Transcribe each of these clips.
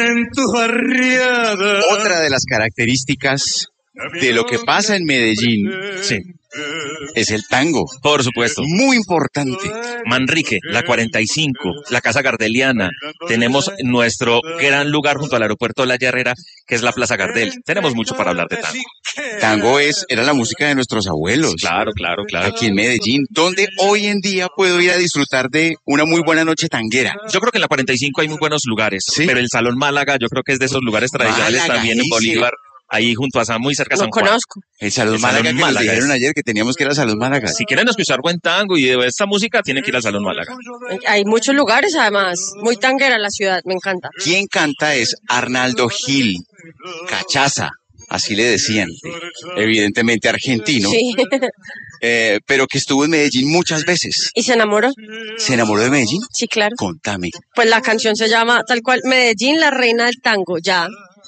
En tu barriada. Otra de las características de lo que pasa en Medellín, Sí, es el tango. por supuesto. Muy importante. Manrique, la 45, la Casa Gardeliana. Tenemos nuestro gran lugar junto al aeropuerto de La Herrera, que es la Plaza Gardel. Tenemos mucho para hablar de tango. Tango era la música de nuestros abuelos. Claro, claro, claro. Aquí en Medellín, donde hoy en día puedo ir a disfrutar de una muy buena noche tanguera. Yo creo que en la 45 hay muy buenos lugares, ¿Sí? pero el Salón Málaga yo creo que es de esos lugares tradicionales Málaga, también en sí. Bolívar, ahí junto a muy cerca de No San Juan. conozco. El Salón El Málaga Salón que nos Málaga dijeron es. ayer que teníamos que ir al Salón Málaga. Si quieren escuchar buen tango y de esta música, tienen que ir al Salón Málaga. Hay muchos lugares, además. Muy tanguera la ciudad, me encanta. Quien canta es Arnaldo Gil, Cachaza, así le decían, evidentemente argentino, Sí. pero que estuvo en Medellín muchas veces. ¿Y se enamoró? ¿Se enamoró de Medellín? Sí, claro. Contame. Pues la canción se llama tal cual Medellín, la reina del tango, ya.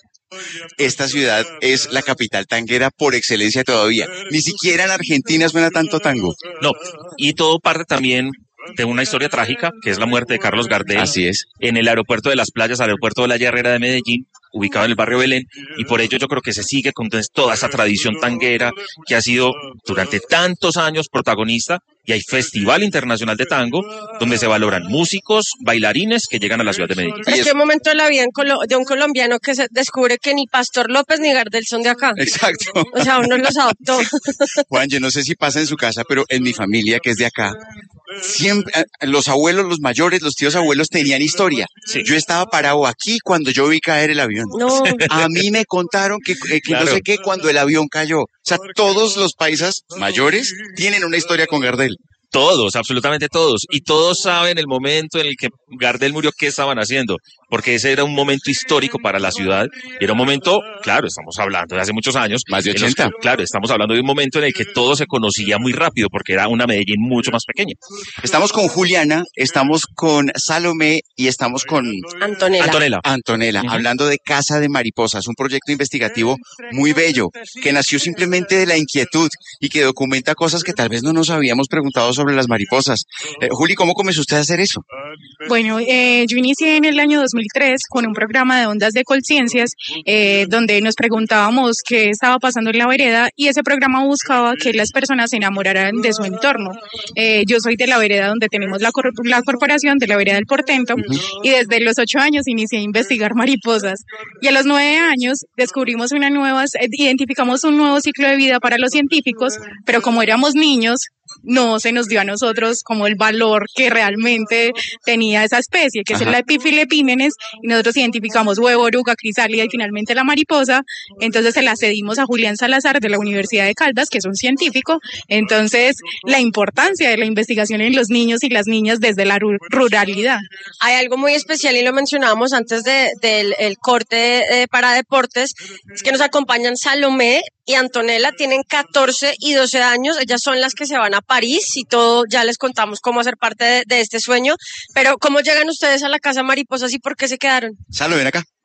Esta ciudad es la capital tanguera por excelencia todavía. Ni siquiera en Argentina suena tanto tango. No, y todo parte también de una historia trágica, que es la muerte de Carlos Gardel. Así es. En el aeropuerto de las Playas, aeropuerto de La Herrera de Medellín, ubicado en el barrio Belén, y por ello yo creo que se sigue con toda esa tradición tanguera que ha sido durante tantos años protagonista, y hay Festival Internacional de Tango, donde se valoran músicos, bailarines que llegan a la ciudad de Medellín. ¿En qué momento de la vida de un colombiano que se descubre que ni Pastor López ni Gardel son de acá? Exacto. O sea, uno los adoptó. Juan, yo no sé si pasa en su casa, pero en mi familia, que es de acá, siempre los abuelos, los mayores, los tíos abuelos tenían historia. Sí. Yo estaba parado aquí cuando yo vi caer el avión. No. A mí me contaron que Claro. no sé qué cuando el avión cayó. O sea, todos los paisas mayores tienen una historia con Gardel. Todos, absolutamente todos. Y todos saben el momento en el que Gardel murió, qué estaban haciendo. Porque ese era un momento histórico para la ciudad. Y era un momento, claro, estamos hablando de hace muchos años. Más de en los 80. que, claro, estamos hablando de un momento en el que todo se conocía muy rápido, porque era una Medellín mucho más pequeña. Estamos con Juliana, estamos con Salomé y estamos con Antonella. Antonella, Ujú. hablando de Casa de Mariposas, un proyecto investigativo muy bello, que nació simplemente de la inquietud y que documenta cosas que tal vez no nos habíamos preguntado sobre las mariposas. Juli, ¿cómo comenzó usted a hacer eso? Bueno, yo inicié en el año 2003 con un programa de ondas de conciencias donde nos preguntábamos qué estaba pasando en la vereda, y ese programa buscaba que las personas se enamoraran de su entorno. Yo soy de la vereda donde tenemos la corporación de la vereda del Portento, y desde los 8 años inicié a investigar mariposas, y a los 9 años identificamos un nuevo ciclo de vida para los científicos, pero como éramos niños, no se nos dio a nosotros como el valor que realmente tenía esa especie, que es la Epiphyllipímenes, y nosotros identificamos huevo, oruga, crisálida y finalmente la mariposa. Entonces se la cedimos a Julián Salazar de la Universidad de Caldas, que es un científico. Entonces, la importancia de la investigación en los niños y las niñas desde la ruralidad. Hay algo muy especial y lo mencionábamos antes del el corte para deportes, es que nos acompañan Salomé y Antonella, tienen 14 y 12 años, ellas son las que se van a París y todo, ya les contamos cómo hacer parte de este sueño, pero ¿cómo llegan ustedes a la Casa Mariposas y por qué se quedaron? Salo, ven acá.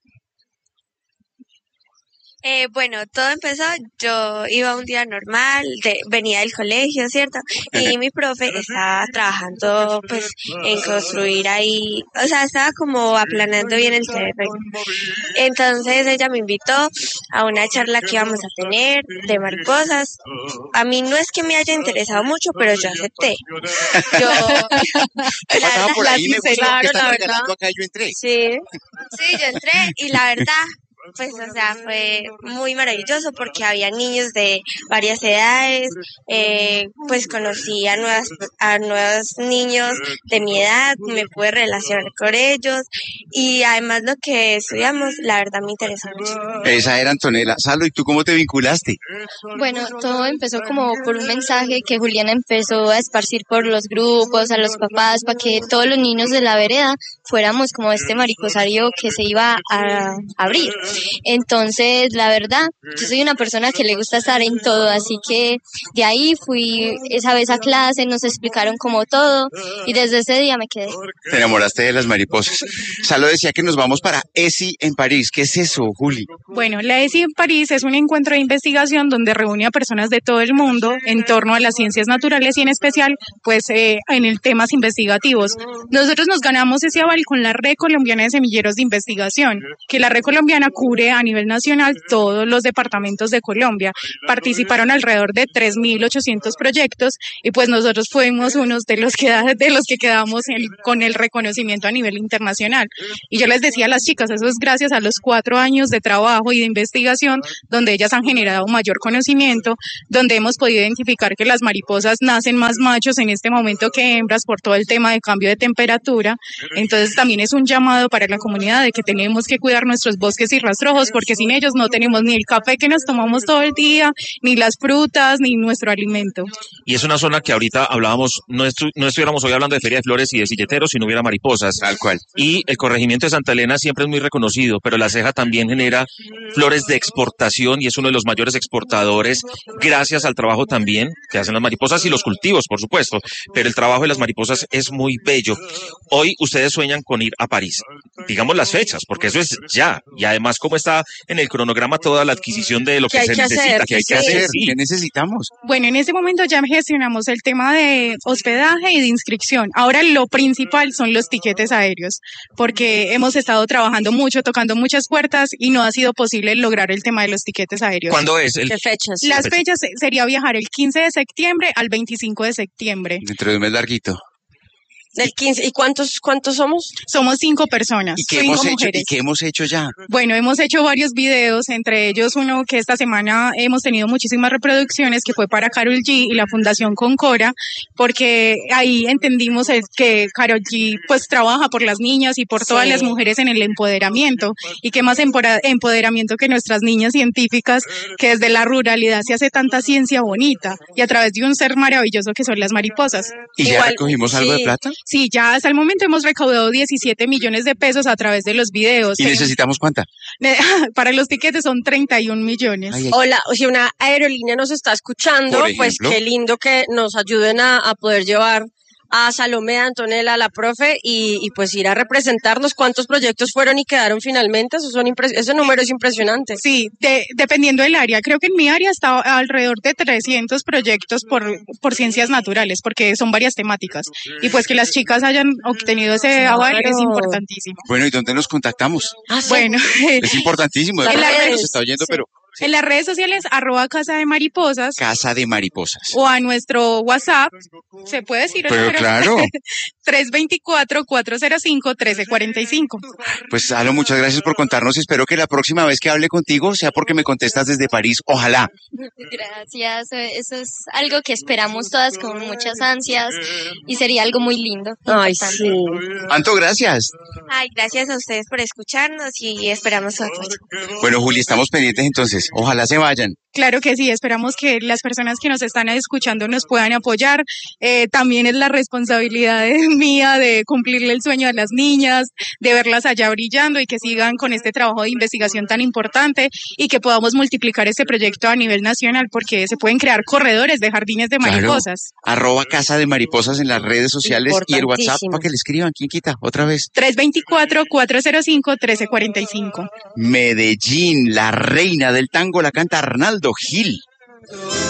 Bueno, todo empezó, yo iba un día normal, venía del colegio, ¿cierto? Y mi profe estaba trabajando pues en construir ahí, o sea, estaba como aplanando bien el terreno. Entonces ella me invitó a una charla que íbamos a tener de mariposas. A mí no es que me haya interesado mucho, pero yo acepté. Yo, Yo pasaba por ahí, me gustó, claro, ¿qué están la regalando verdad. acá? Yo entré. Sí. Sí, yo entré y la verdad, pues, o sea, fue muy maravilloso porque había niños de varias edades, pues conocí a nuevos niños de mi edad, me pude relacionar con ellos y además lo que estudiamos, la verdad me interesó mucho. Esa era Antonella. Salo, ¿y tú cómo te vinculaste? Bueno, todo empezó como por un mensaje que Juliana empezó a esparcir por los grupos, a los papás, para que todos los niños de la vereda fuéramos como este mariposario que se iba a abrir. Entonces, la verdad, yo soy una persona que le gusta estar en todo, así que de ahí fui esa vez a clase, nos explicaron como todo y desde ese día me quedé. Te enamoraste de las mariposas. Salo decía que nos vamos para ESI en París. ¿Qué es eso, Juli? Bueno, la ESI en París es un encuentro de investigación donde reúne a personas de todo el mundo en torno a las ciencias naturales y en especial, pues, en el temas investigativos. Nosotros nos ganamos ese aval con la Red Colombiana de Semilleros de Investigación, que la Red Colombiana cubre a nivel nacional todos los departamentos de Colombia. Participaron alrededor de 3.800 proyectos y pues nosotros fuimos unos de los que quedamos con el reconocimiento a nivel internacional. Y yo les decía a las chicas, eso es gracias a los 4 años de trabajo y de investigación donde ellas han generado mayor conocimiento, donde hemos podido identificar que las mariposas nacen más machos en este momento que hembras por todo el tema de cambio de temperatura. Entonces también es un llamado para la comunidad de que tenemos que cuidar nuestros bosques y rastrojos porque sin ellos no tenemos ni el café que nos tomamos todo el día, ni las frutas, ni nuestro alimento. Y es una zona que ahorita hablábamos, no estuviéramos hoy hablando de Feria de Flores y de silleteros si no hubiera mariposas. Tal cual. Y el corregimiento de Santa Elena siempre es muy reconocido, pero La Ceja también genera flores de exportación y es uno de los mayores exportadores gracias al trabajo también que hacen las mariposas y los cultivos, por supuesto. Pero el trabajo de las mariposas es muy bello. Hoy ustedes sueñan con ir a París. Digamos las fechas, porque eso es ya. Y además, cómo está en el cronograma toda la adquisición de lo que se necesita, que hay que hacer. Sí. ¿Qué necesitamos? Bueno, en este momento ya gestionamos el tema de hospedaje y de inscripción. Ahora lo principal son los tiquetes aéreos, porque hemos estado trabajando mucho, tocando muchas puertas y no ha sido posible lograr el tema de los tiquetes aéreos. ¿Cuándo es? ¿Qué fechas? Las fechas sería viajar el 15 de septiembre al 25 de septiembre. Dentro de un mes larguito. Del 15. ¿Y cuántos somos? Somos 5 personas, ¿Y qué 5 hemos hecho? mujeres. ¿Y qué hemos hecho ya? Bueno, hemos hecho varios videos, entre ellos uno que esta semana hemos tenido muchísimas reproducciones, que fue para Karol G y la Fundación Concora, porque ahí entendimos que Karol G pues trabaja por las niñas y por todas las mujeres en el empoderamiento, y qué más empoderamiento que nuestras niñas científicas, que desde la ruralidad se hace tanta ciencia bonita, y a través de un ser maravilloso que son las mariposas. ¿Y ya recogimos algo de plata? Sí, ya hasta el momento hemos recaudado 17 millones de pesos a través de los videos. ¿Y necesitamos cuánta? Para los tiquetes son 31 millones. Hola, si una aerolínea nos está escuchando, pues qué lindo que nos ayuden a poder llevar a Salomé, a Antonella, a la profe y pues ir a representarnos. ¿Cuántos proyectos fueron y quedaron finalmente? Ese número es impresionante. Sí, dependiendo del área. Creo que en mi área está alrededor de 300 proyectos por ciencias naturales, porque son varias temáticas. Y pues que las chicas hayan obtenido ese aval es importantísimo. Bueno, ¿y dónde nos contactamos? Bueno, es importantísimo. De pronto nos está oyendo, pero... En las redes sociales, @Casa de Mariposas. Casa de Mariposas. O a nuestro WhatsApp, ¿se puede decir? Pero claro. 324-405-1345. Pues, Salo, muchas gracias por contarnos. Espero que la próxima vez que hable contigo sea porque me contestas desde París. Ojalá. Gracias. Eso es algo que esperamos todas con muchas ansias y sería algo muy lindo. Ay, importante. sí. Anto, gracias. Ay, gracias a ustedes por escucharnos y esperamos su apoyo. Bueno, Juli, estamos pendientes entonces. Ojalá se vayan. Claro que sí, esperamos que las personas que nos están escuchando nos puedan apoyar. También es la responsabilidad mía de cumplirle el sueño a las niñas, de verlas allá brillando y que sigan con este trabajo de investigación tan importante y que podamos multiplicar este proyecto a nivel nacional, porque se pueden crear corredores de jardines de mariposas. Claro. @Casa de Mariposas en las redes sociales y el WhatsApp para que le escriban. ¿Quién quita? Otra vez. 324-405-1345. Medellín, la reina del tango la canta Arnaldo Gil.